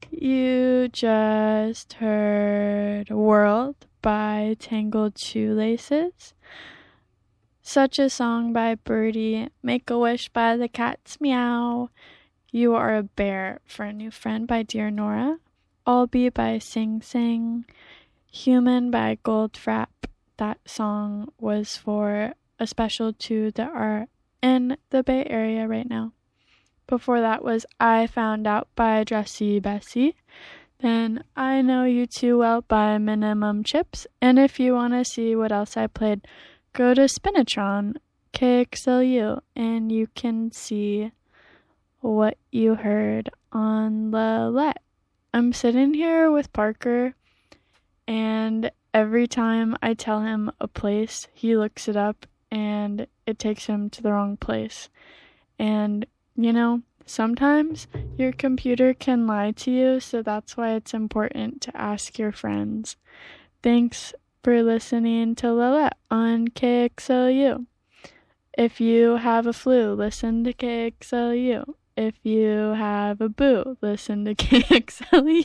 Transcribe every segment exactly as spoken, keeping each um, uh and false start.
You just heard World by Tangled Shoelaces, Such a Song by Birdie, Make a Wish by the Cat's Meow, You Are a Bear for a New Friend by Dear Nora, All Be by Sing Sing, Human by Goldfrapp. That song was for a special two that are in the Bay Area right now. Before that was I Found Out by Dressy Bessie. Then I Know You Too Well by Minimum Chips. And if you want to see what else I played, go to Spinatron, K X L U, and you can see what you heard on the let. I'm sitting here with Parker, and every time I tell him a place, he looks it up, and it takes him to the wrong place. And you know, sometimes your computer can lie to you, so that's why it's important to ask your friends. Thanks for listening to Lilette on K X L U. If you have a flu, listen to K X L U. If you have a boo, listen to K X L U.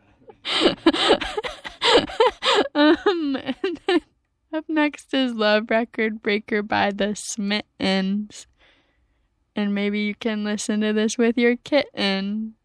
um, and then up next is Love Record Breaker by the Smittens. And maybe you can listen to this with your kitten.